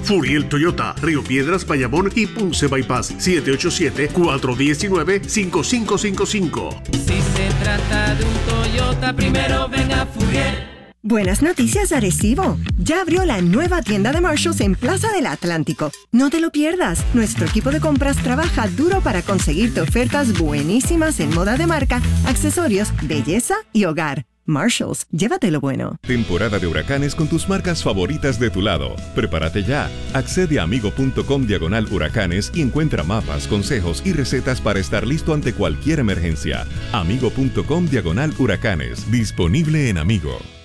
Furiel Toyota, Río Piedras, Bayamón y Ponce Bypass. 787-419-5555. Si se trata de un Toyota, primero ven a Furiel. Buenas noticias, Arecibo. Ya abrió la nueva tienda de Marshalls en Plaza del Atlántico. No te lo pierdas. Nuestro equipo de compras trabaja duro para conseguirte ofertas buenísimas en moda de marca, accesorios, belleza y hogar. Marshalls, llévate lo bueno. Temporada de huracanes con tus marcas favoritas de tu lado. Prepárate ya. Accede a amigo.com/huracanes y encuentra mapas, consejos y recetas para estar listo ante cualquier emergencia. Amigo.com/huracanes. Disponible en Amigo.